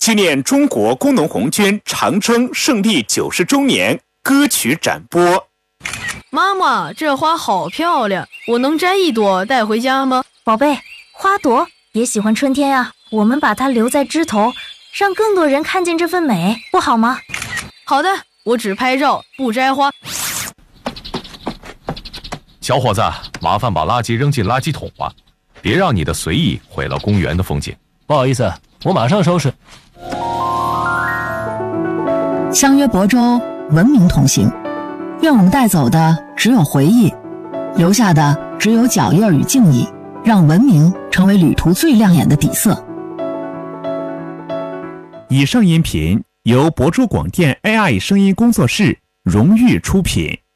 纪念中国工农红军长征胜利90周年歌曲展播。 妈妈，这花好漂亮，我能摘一朵带回家吗？ 宝贝，花朵也喜欢春天啊，我们把它留在枝头，让更多人看见这份美，不好吗？ 好的，我只拍照不摘花。 小伙子，麻烦把垃圾扔进垃圾桶吧，别让你的随意毁了公园的风景。 不好意思，我马上收拾。 相约亳州，文明同行。愿我们带走的只有回忆，留下的只有脚印与敬意，让文明成为旅途最亮眼的底色。 以上音频由亳州广电 AI 声音工作室荣誉出品。